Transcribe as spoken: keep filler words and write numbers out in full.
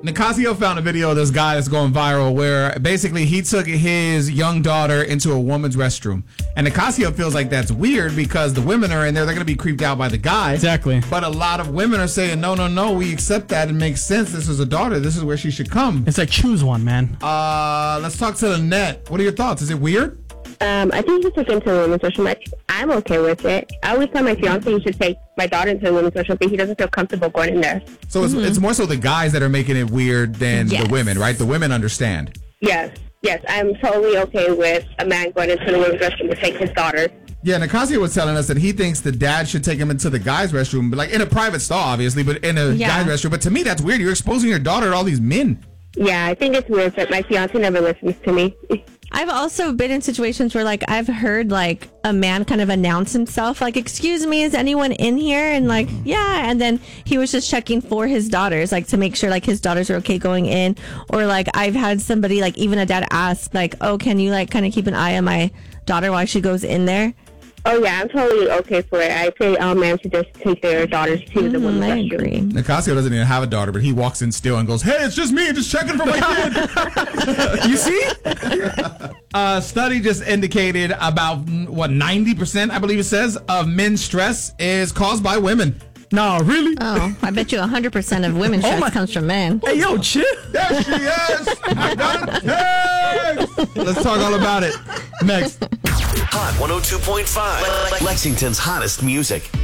Nicasio found a video of this guy that's going viral where basically he took his young daughter into a woman's restroom. And Nicasio feels like that's weird because the women are in there. They're going to be creeped out by the guy. Exactly. But a lot of women are saying, no, no, no, we accept that. It makes sense. This is a daughter. This is where she should come. It's like choose one, man. Uh, let's talk to the net. What are your thoughts? Is it weird? Um, I think he took into the women's restroom. I, I'm okay with it. I always tell my fiance he should take my daughter into the women's restroom, but he doesn't feel comfortable going in there. So it's, Mm-hmm. it's more so the guys that are making it weird than Yes. the women, right? The women understand. Yes, yes, I'm totally okay with a man going into the women's restroom to take his daughter. Yeah, Nicasio was telling us that he thinks the dad should take him into the guy's restroom, but like in a private stall, obviously, but in a Yeah. guy's restroom. But to me, that's weird. You're exposing your daughter to all these men. Yeah, I think it's weird, but my fiance never listens to me. I've also been in situations where, like, I've heard, like, a man kind of announce himself, like, excuse me, is anyone in here? And, like, yeah. And then he was just checking for his daughters, like, to make sure, like, his daughters are okay going in. Or, like, I've had somebody, like, even a dad ask, like, oh, can you, like, kind of keep an eye on my daughter while she goes in there? Oh, yeah, I'm totally okay for it. I say all men should just take their daughters to Mm, the women's restroom. Nicasio doesn't even have a daughter, but he walks in still and goes, hey, it's just me, just checking for my kid. You see? A study just indicated about, what, ninety percent, I believe it says, of men's stress is caused by women. No, really? Oh, I bet you one hundred percent of women's Oh stress my- comes from men. Hey, yo, chill. There she is. I got it. Hey. Let's talk all about it next. Hot one oh two point five. Lexington's hottest music.